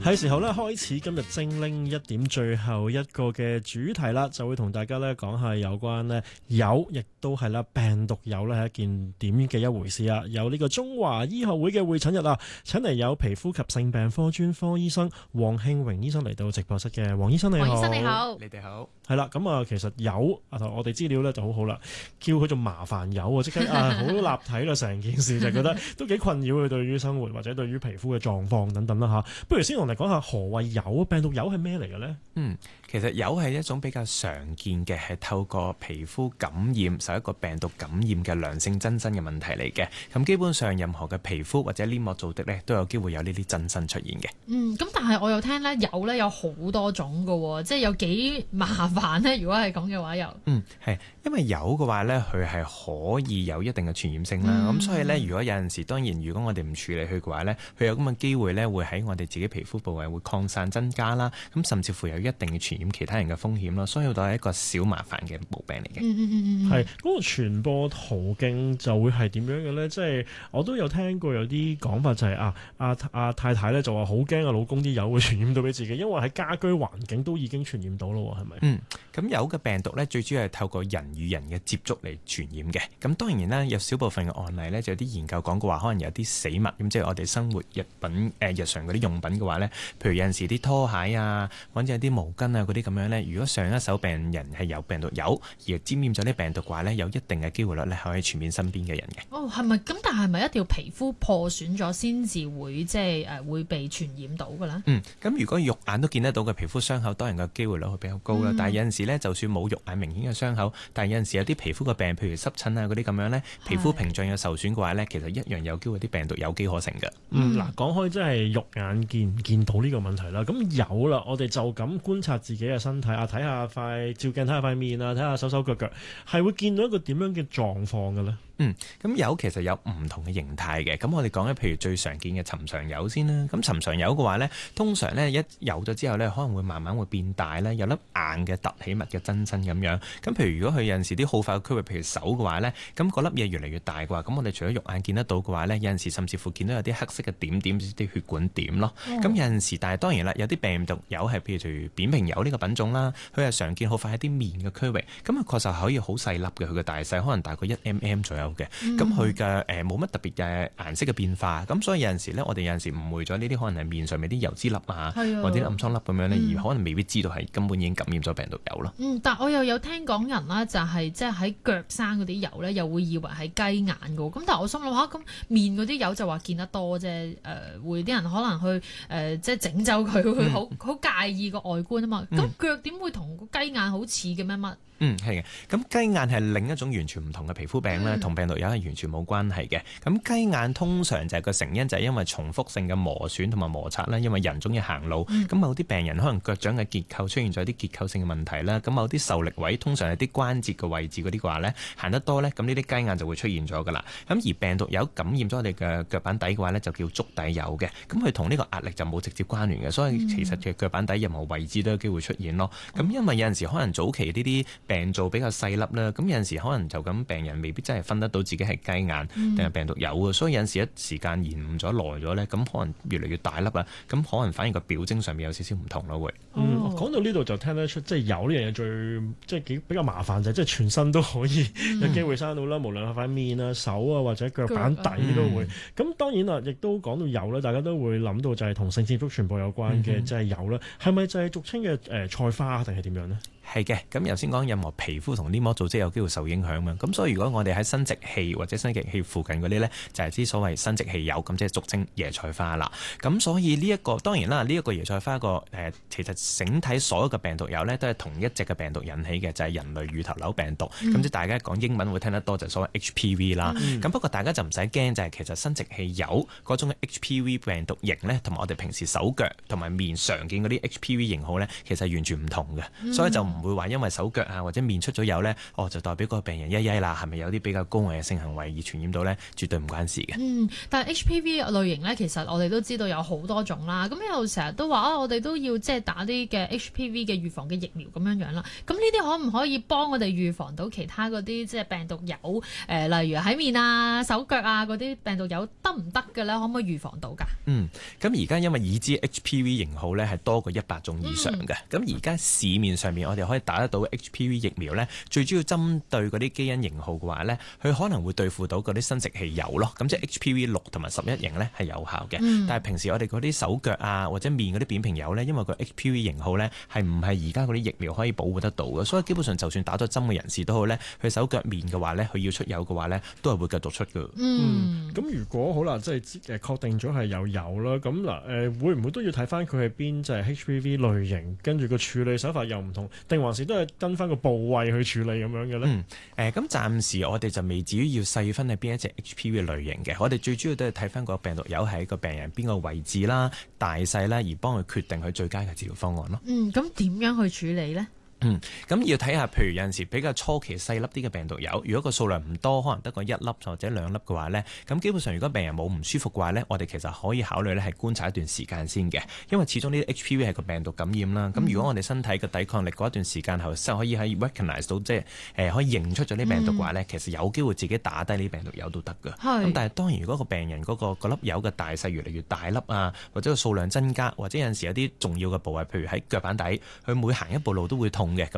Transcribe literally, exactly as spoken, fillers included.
係時候咧開始今日精靈一點最後一個嘅主題啦，就會同大家咧講下有關咧疣，亦都係啦病毒疣咧係一件點嘅一回事啊！有呢個中華醫學會嘅會診日啊，請嚟有皮膚及性病科專科醫生黃慶榮醫生嚟到直播室嘅。黃醫生你好。 黃醫生你好， 你哋好。 係啦，咁啊其實疣啊，我哋資料咧就好好啦，叫佢做麻煩疣啊，即刻啊好立體啦，成件事就覺得都幾困擾佢對於生活或者對於皮膚嘅狀況等等啦吓。不如先同你講下何謂疣，病毒疣係咩嚟嘅咧？ 嗯，其實疣係一種比較常見嘅，係透過皮膚感染受一個病毒感染嘅良性增生嘅問題嚟嘅。咁基本上任何嘅皮膚或者黏膜組織咧，都有機會有呢啲增生出現嘅。 嗯，咁但係我又聽咧疣咧有好多種㗎，即係有幾麻煩咧。如果係咁嘅話，又嗯係，因為疣嘅話咧，佢係可以有一定嘅傳染性啦。咁、嗯、所以咧，如果有陣時，當然如果我哋唔處理佢嘅話咧，佢有咁嘅機會咧，會喺我哋自己皮膚部位會擴散增加啦。咁甚至乎有一定嘅傳染其他人嘅風險咯。所以都係一個小麻煩嘅毛病嚟嘅。 嗯嗯嗯嗯， 係嗰、嗰個傳播途徑就會係點樣嘅咧？即係我都有聽過有啲講法就係、係、啊啊啊太太咧就話好驚啊老公啲疣會傳染到俾自己，因為喺家居環境都已經傳染到咯，係咪？ 嗯，咁疣嘅病毒咧，最主要係透過人與人嘅接觸嚟傳染嘅。咁當然啦，有少部分嘅案例咧，就有啲研究講過話，可能有啲死物咁，即係我哋生活日品誒、呃、日常嗰啲用品嘅話咧，譬如有陣時啲拖鞋啊，或者有啲毛巾啊嗰啲咁樣咧，如果上一手病人係有病毒疣而沾染咗啲病毒嘅話咧，有一定嘅機會率咧可以傳染身邊嘅人嘅。 哦，係咪咁？但係咪一定要皮膚破損咗先至會即係誒會被傳染到嘅咧？ 嗯，咁如果肉眼都見得到嘅皮膚傷口，當然個機會率會比較高啦。嗯、但係有陣時咧，就算冇肉眼明顯嘅傷口，但係有陣時有啲皮膚嘅病，譬如濕疹啊嗰啲咁樣咧，皮膚屏障有受損嘅話咧，其實一樣有機會啲病毒有機可乘嘅。 嗯，嗱，講開真係肉眼見唔見到呢個問題啦。咁有啦，我哋就咁觀察自己嘅身體啊，睇下塊照鏡，睇下塊面啊，睇下手手腳腳，係會見到一個點樣嘅狀況嘅咧？ 嗯，咁疣其實有唔同嘅形態嘅，咁我哋講咧，譬如最常見嘅尋常疣先啦。咁尋常疣嘅話咧，通常咧一有咗之後咧，可能會慢慢會變大咧，有粒硬嘅凸起物嘅增生咁樣。咁譬如如果佢有陣時啲好發嘅區域，譬如手嘅話咧，咁嗰粒嘢越嚟越大嘅話，咁我哋除咗肉眼見得到嘅話咧，有陣時甚至乎見到有啲黑色嘅點點啲血管點咯。咁、嗯、有陣時，但係當然啦，有啲病毒疣係譬如扁平疣呢個品種啦，佢係常見好發喺啲面嘅區域，咁啊確實可以好細粒嘅，佢嘅大細可能大概一 mm 左右嘅，咁佢嘅誒冇乜特別嘅顏色嘅變化，咁所以有陣時咧，我哋有陣時誤會咗呢啲可能係面上面啲油脂粒啊，或者暗瘡粒咁樣咧，嗯、而可能未必知道係根本已經感染咗病毒疣咯。嗯， 但我又有聽講人啦，就係即係喺腳生嗰啲疣咧，又會以為係雞眼嘅，咁但係我心諗下，咁面嗰啲疣就話見得多啫，誒、呃、會啲人可能去誒、呃、即係整走佢，會好好介意個外觀啊嘛，咁、嗯、腳點會同個雞眼好似嘅咩乜？ 嗯，係嘅。咁雞眼係另一種完全唔同嘅皮膚病咧，同、嗯、病毒疣係完全冇關係嘅。咁雞眼通常就係個成因就係因為重複性嘅磨損同埋摩擦啦，因為人中意行路，咁、嗯、某啲病人可能腳掌嘅結構出現咗啲結構性嘅問題啦，咁某啲受力位通常係啲關節嘅位置嗰啲嘅話咧，行得多咧，咁呢啲雞眼就會出現咗噶啦。咁而病毒疣感染咗我哋嘅腳板底嘅話咧，就叫足底疣嘅。咁佢同呢個壓力就冇直接關聯嘅，所以其實嘅腳板底任何位置都有機會出現咯。咁、嗯、因為有陣時可能早期呢啲病灶比較細粒啦，咁有陣時可能就咁病人未必真係分得到自己係雞眼定係病毒疣嘅，所以有陣時一時間延誤咗耐咗咧，咁可能越嚟越大粒啊，咁可能反而個表徵上面有少少唔同咯會。 嗯，講到呢度就聽得出，即係疣呢樣嘢最即係幾比較麻煩就係即係全身都可以有機會生到啦，嗯、無論係塊面啊、手啊或者腳板底都會。咁、嗯、當然啦，亦都講到疣啦，大家都會諗到就係同性接觸傳播有關嘅，即係疣啦，係咪就係俗稱嘅誒菜花定係點樣呢？ 係嘅，咁頭先講任何皮膚同黏膜組織有機會受影響嘛，咁所以如果我哋喺生殖器或者生殖器附近嗰啲咧，就係啲所謂生殖器疣，咁即係俗稱椰菜花啦。咁所以呢、這、一個當然啦，呢、這、一個椰菜花個誒、呃，其實整體所有嘅病毒疣咧，都係同一隻嘅病毒引起嘅，就係、是、人類乳頭瘤病毒。咁即係大家講英文會聽得多，就係、是、所謂 H P V 啦。咁、嗯、不過大家就唔使驚，就係、是、其實生殖器疣嗰種嘅 H P V 病毒型咧，同埋我哋平時手腳同埋面常見嗰啲 H P V 型號咧，其實係完全唔同嘅，所以就唔唔會話因為手腳啊或者面出咗疣咧，哦就代表個病人曳曳啦，係咪有啲比較高危嘅性行為而傳染到咧？絕對唔關事嘅。 嗯，但係 H P V 類型咧，其實我哋都知道有好多種啦。咁又成日都話啊，我哋都要即係打啲嘅 H P V 嘅預防嘅疫苗咁樣樣啦。咁呢啲可唔可以幫我哋預防到其他嗰啲即係病毒疣？誒、呃，例如喺面啊、手腳啊嗰啲病毒疣得唔得嘅咧？可唔可以預防到㗎？ 嗯，咁而家因為已知 H P V 型號咧係多過一百種以上嘅，咁而家市面上面我哋可以打得到 H P V 疫苗咧，最主要針對嗰啲基因型號嘅話咧，佢可能會對付到嗰啲生殖器疣咯，咁即係 H P V 六同埋十一型咧係有效嘅。嗯、但係平時我哋嗰啲手腳啊或者面嗰啲扁平疣咧，因為個 H P V 型號咧係唔係而家嗰啲疫苗可以保護得到嘅，所以基本上就算打咗針嘅人士都好咧，佢手腳面嘅話咧，佢要出疣嘅話咧，都係會繼續出嘅。 嗯，咁、嗯、如果好啦，即係誒確定咗係有疣啦，咁嗱誒會唔會都要睇翻佢係邊就係 H P V 類型，跟住個處理手法又唔同，定還是都係跟翻個部位去處理咁樣嘅咧？ 嗯，誒、呃、咁暫時我哋就未至於要細分係邊一隻 H P V 類型嘅，我哋最主要都係睇翻個病毒疣係一個病人邊個位置啦、大細啦，而幫佢決定佢最佳嘅治療方案咯。 嗯，咁點樣去處理咧？ 嗯，咁要睇下，譬如有陣時比較初期細粒啲嘅病毒疣，如果個數量唔多，可能得個一粒或者兩粒嘅話呢，咁基本上如果病人冇唔舒服嘅話呢，我哋其實可以考慮咧係觀察一段時間先嘅，因為始終呢啲 H P V 係個病毒感染啦。咁、嗯、如果我哋身體嘅抵抗力嗰一段時間後，先可以喺 recognize 到即係誒可以認出咗啲病毒嘅話呢，嗯、其實有機會自己打低呢啲病毒疣都得㗎。咁是但係當然如果個病人嗰、嗰個粒疣嘅大細越嚟越大粒啊，或者個數量增加，或者有陣時有啲重要嘅部位，譬如喺腳板底，佢每行一步路都會痛嘅。